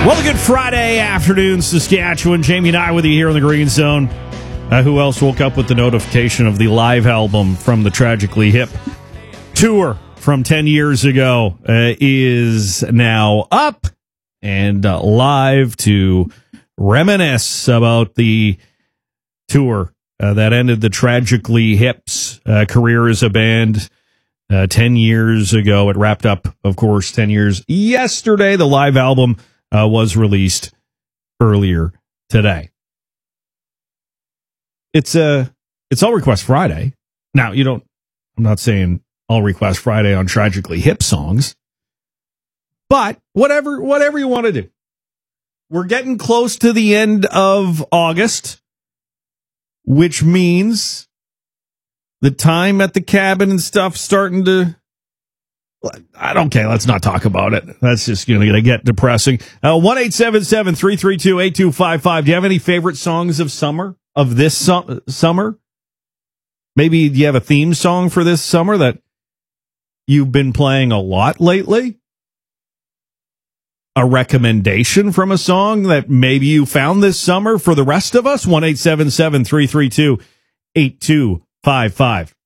Well, a good Friday afternoon, Saskatchewan. Jamie and I with you here in the Green Zone. Who else woke up with the notification of the live album from the Tragically Hip tour from 10 years ago is now up and live to reminisce about the tour that ended the Tragically Hip's career as a band 10 years ago. It wrapped up, of course, 10 years yesterday. The live album was released earlier today. It's All Request Friday. Now, I'm not saying All Request Friday on Tragically Hip songs, but whatever you want to do. We're getting close to the end of August, which means the time at the cabin and stuff starting to, I don't care. Let's not talk about it. That's just going to get depressing. 1-877-332-8255. Do you have any favorite songs of summer, of this summer? Maybe do you have a theme song for this summer that you've been playing a lot lately? A recommendation from a song that maybe you found this summer for the rest of us? 1-877-332-8255.